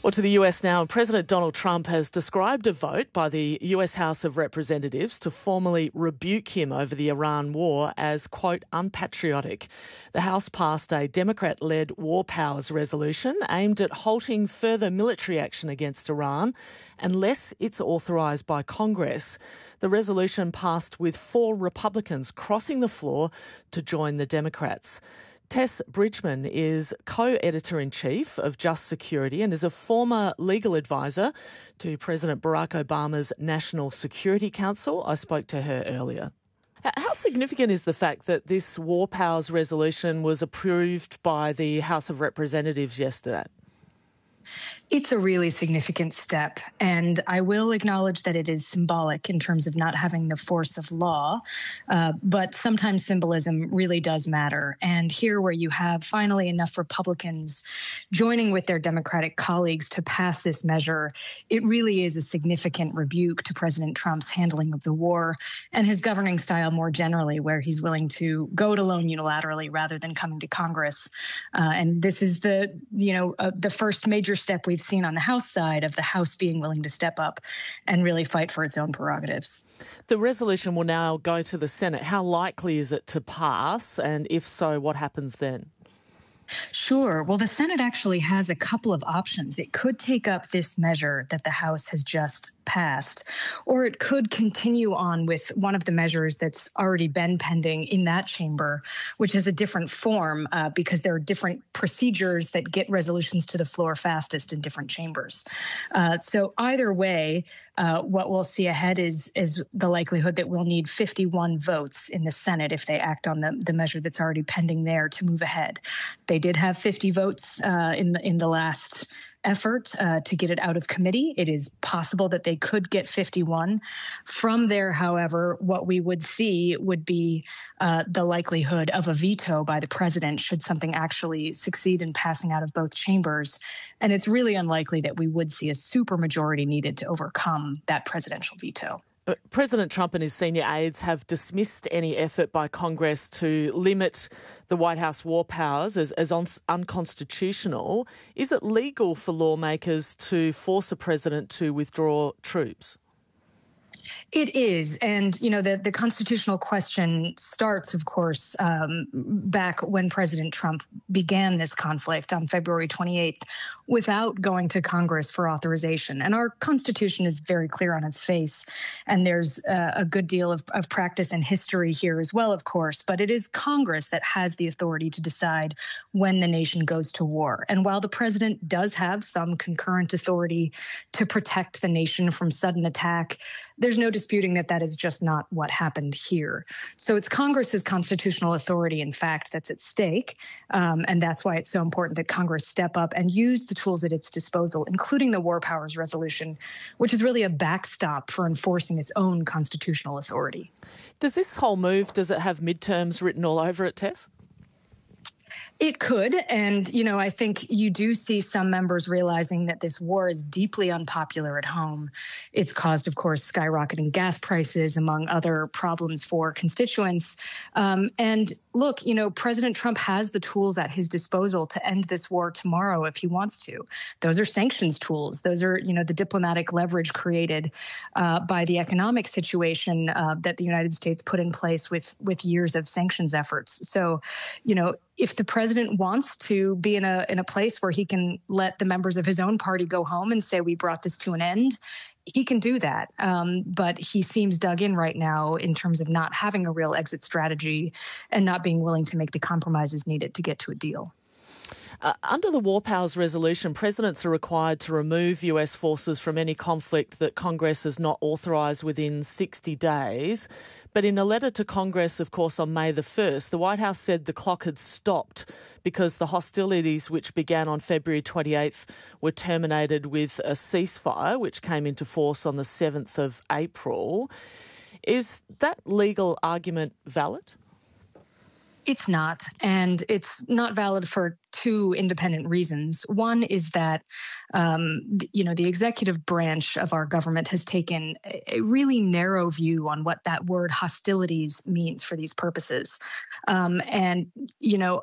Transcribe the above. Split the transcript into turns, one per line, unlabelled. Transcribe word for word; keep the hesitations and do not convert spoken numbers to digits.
Well, to the U S now, President Donald Trump has described a vote by the U S House of Representatives to formally rebuke him over the Iran war as, quote, unpatriotic. The House passed a Democrat-led war powers resolution aimed at halting further military action against Iran unless it's authorised by Congress. The resolution passed with four Republicans crossing the floor to join the Democrats. Tess Bridgman is co-editor-in-chief of Just Security and is a former legal advisor to President Barack Obama's National Security Council. I spoke to her earlier. How significant is the fact that this war powers resolution was approved by the House of Representatives yesterday?
It's a really significant step, and I will acknowledge that it is symbolic in terms of not having the force of law, uh, but sometimes symbolism really does matter. And here, where you have finally enough Republicans joining with their Democratic colleagues to pass this measure, it really is a significant rebuke to President Trump's handling of the war and his governing style more generally, where he's willing to go it alone unilaterally rather than coming to Congress. Uh, and this is the, you know, uh, the first major step we've seen on the House side of the House being willing to step up and really fight for its own prerogatives.
The resolution will now go to the Senate. How likely is it to pass? And if so, what happens then?
Sure. Well, the Senate actually has a couple of options. It could take up this measure that the House has just passed, or it could continue on with one of the measures that's already been pending in that chamber, which has a different form uh, because there are different procedures that get resolutions to the floor fastest in different chambers. Uh, so either way, uh, what we'll see ahead is, is the likelihood that we'll need fifty-one votes in the Senate if they act on the, the measure that's already pending there to move ahead. They did have fifty votes uh, in the in the last effort uh, to get it out of committee. It is possible that they could get fifty-one. From there, however, what we would see would be uh, the likelihood of a veto by the president should something actually succeed in passing out of both chambers. And it's really unlikely that we would see a supermajority needed to overcome that presidential veto.
President Trump and his senior aides have dismissed any effort by Congress to limit the White House war powers as, as un- unconstitutional. Is it legal for lawmakers to force a president to withdraw troops?
It is. And, you know, the, the constitutional question starts, of course, um, back when President Trump began this conflict on February twenty-eighth without going to Congress for authorization. And our Constitution is very clear on its face. And there's uh, a good deal of, of practice and history here as well, of course. But it is Congress that has the authority to decide when the nation goes to war. And while the president does have some concurrent authority to protect the nation from sudden attack, there's no disputing that that is just not what happened here. So it's Congress's constitutional authority, in fact, that's at stake. Um, and that's why it's so important that Congress step up and use the tools at its disposal, including the War Powers Resolution, which is really a backstop for enforcing its own constitutional authority.
Does this whole move, does it have midterms written all over it, Tess?
It could. And, you know, I think you do see some members realizing that this war is deeply unpopular at home. It's caused, of course, skyrocketing gas prices, among other problems for constituents. Um, and look, you know, President Trump has the tools at his disposal to end this war tomorrow if he wants to. Those are sanctions tools. Those are, you know, the diplomatic leverage created uh, by the economic situation uh, that the United States put in place with, with years of sanctions efforts. So, you know, if the president wants to be in a in a place where he can let the members of his own party go home and say, we brought this to an end, he can do that. Um, but he seems dug in right now in terms of not having a real exit strategy and not being willing to make the compromises needed to get to a deal.
Uh, under the War Powers Resolution, presidents are required to remove U S forces from any conflict that Congress has not authorised within sixty days. But in a letter to Congress, of course, on May the first, the White House said the clock had stopped because the hostilities which began on February twenty-eighth were terminated with a ceasefire, which came into force on the seventh of April. Is that legal argument valid?
It's not, and it's not valid for two independent reasons. One is that, um, you know, the executive branch of our government has taken a really narrow view on what that word hostilities means for these purposes. Um, and, you know,